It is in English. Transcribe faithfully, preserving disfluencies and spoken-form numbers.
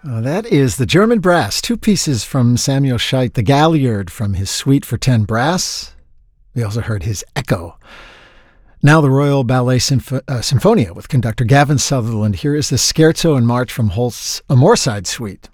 Uh, that is the German Brass, two pieces from Samuel Scheidt, the Galliard from his Suite for Ten Brass. We also heard his Echo. Now the Royal Ballet Symph- uh, Symphonia with conductor Gavin Sutherland. Here is the Scherzo in March from Holst's A Moorside Suite.